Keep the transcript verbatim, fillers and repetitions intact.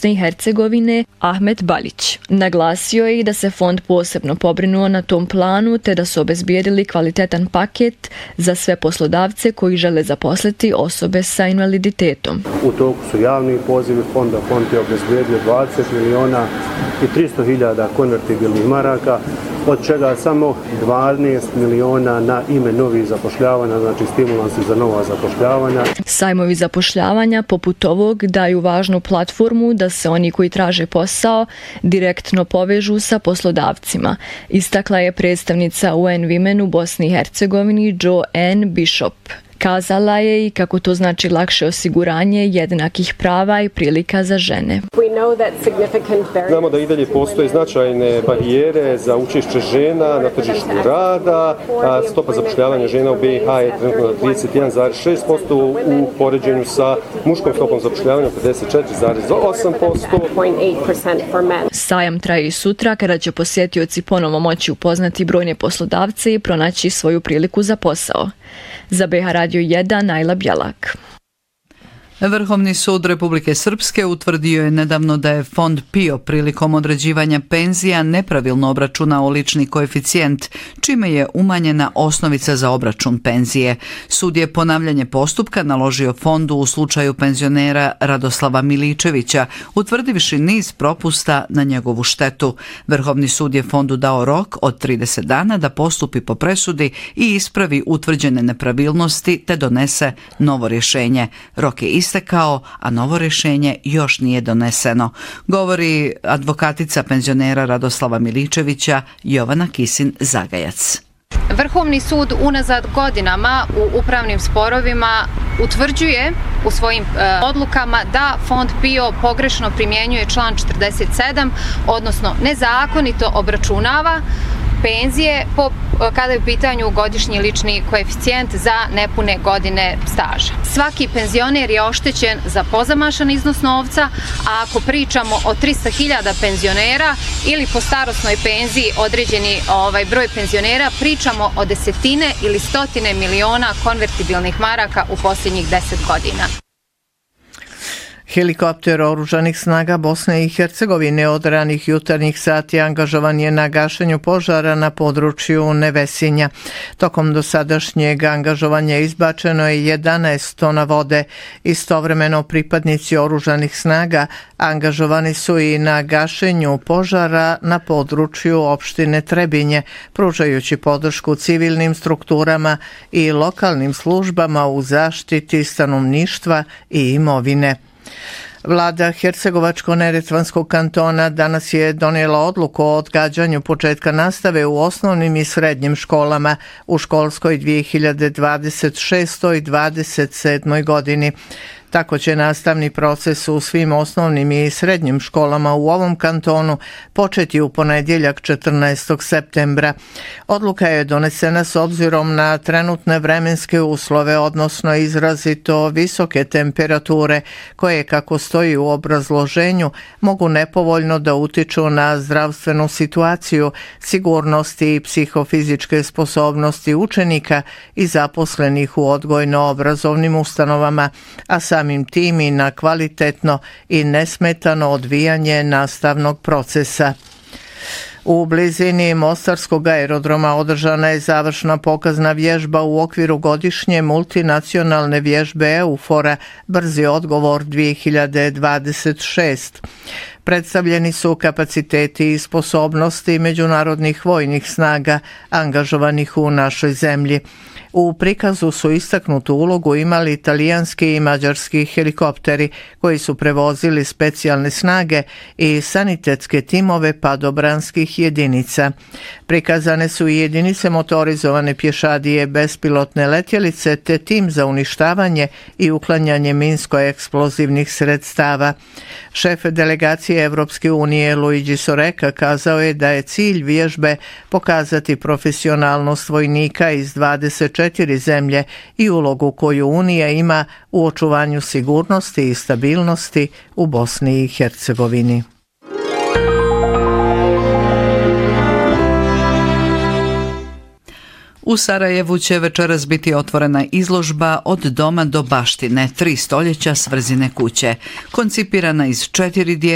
Bosne i Hercegovine Ahmet Baljić. Naglasio je i da se fond posebno pobrinuo na tom planu te da su obezbijedili kvalitetan paket za sve poslodavce koji žele zaposliti osobe sa invaliditetom. U toku su javni pozivi fonda. Fond je obezbijedio dvadeset miliona i tristo hiljada konvertibilnih maraka, od čega samo dvanaest miliona na ime novih zapošljavanja, znači stimulansi za nova zapošljavanja. Sajmovi zapošljavanja poput ovog daju važnu platformu da se oni koji traže posao direktno povežu sa poslodavcima, istakla je predstavnica U N Women u Bosni i Hercegovini Joanne Bishop. Kazala je i kako to znači lakše osiguranje jednakih prava i prilika za žene. Znamo da i dalje postoje značajne barijere za učešće žena na tržištu rada. Stopa zapošljavanja žena u B i H je trenutno na trideset jedan zarez šest posto u poređenju sa muškom stopom zapošljavanja pedeset četiri zarez osam posto. Sajam traje i sutra kada će posjetioci ponovo moći upoznati brojne poslodavce i pronaći svoju priliku za posao. Za B H Radio jedan Najla Bjelak. Vrhovni sud Republike Srpske utvrdio je nedavno da je fond P I O prilikom određivanja penzija nepravilno obračunao lični koeficijent, čime je umanjena osnovica za obračun penzije. Sud je ponavljanje postupka naložio fondu u slučaju penzionera Radoslava Miličevića, utvrdivši niz propusta na njegovu štetu. Vrhovni sud je fondu dao rok od trideset dana da postupi po presudi i ispravi utvrđene nepravilnosti te donese novo rješenje. Rok je istekao, a novo rješenje još nije doneseno, govori advokatica penzionera Radoslava Miličevića Jovana Kisin-Zagajac. Vrhovni sud unazad godinama u upravnim sporovima utvrđuje u svojim e, odlukama da fond P I O pogrešno primjenjuje član četrdeset sedam, odnosno nezakonito obračunava penzije po, kada je u pitanju godišnji lični koeficijent za nepune godine staža. Svaki penzioner je oštećen za pozamašan iznos novca, a ako pričamo o tristo hiljada penzionera ili po starosnoj penziji određeni ovaj broj penzionera, pričamo o desetine ili stotine miliona konvertibilnih maraka u posljednjih deset godina. Helikopter oružanih snaga Bosne i Hercegovine od ranih jutarnjih sati angažovan je na gašenju požara na području Nevesinja. Tokom dosadašnjeg angažovanja izbačeno je jedanaest tona vode. Istovremeno pripadnici oružanih snaga angažovani su i na gašenju požara na području opštine Trebinje, pružajući podršku civilnim strukturama i lokalnim službama u zaštiti stanovništva i imovine. Vlada Hercegovačko-neretvanskog kantona danas je donijela odluku o odgađanju početka nastave u osnovnim i srednjim školama u školskoj dvije hiljade dvadeset šestoj dvadeset sedmoj godini. Tako će nastavni proces u svim osnovnim i srednjim školama u ovom kantonu početi u ponedjeljak četrnaestog septembra. Odluka je donesena s obzirom na trenutne vremenske uslove, odnosno izrazito visoke temperature, koje, kako stoji u obrazloženju, mogu nepovoljno da utiču na zdravstvenu situaciju, sigurnost i psihofizičke sposobnosti učenika i zaposlenih u odgojno-obrazovnim ustanovama, a samim tim i na kvalitetno i nesmetano odvijanje nastavnog procesa. U blizini Mostarskog aerodroma održana je završna pokazna vježba u okviru godišnje multinacionalne vježbe EUFOR-a Brzi odgovor dvije hiljade dvadeset šest. Predstavljeni su kapaciteti i sposobnosti međunarodnih vojnih snaga angažovanih u našoj zemlji. U prikazu su istaknutu ulogu imali italijanski i mađarski helikopteri koji su prevozili specijalne snage i sanitetske timove padobranskih jedinica. Prikazane su i jedinice motorizovane pješadije bespilotne letjelice te tim za uništavanje i uklanjanje minsko-eksplozivnih sredstava. Šef delegacije Evropske unije Luigi Soreka kazao je da je cilj vježbe pokazati profesionalnost vojnika iz dvadeset četiri zemlje i ulogu koju Unija ima u očuvanju sigurnosti i stabilnosti u Bosni i Hercegovini. U Sarajevu će večeras biti otvorena izložba Od doma do baštine, tri stoljeća svrzine kuće, koncipirana iz četiri dijela.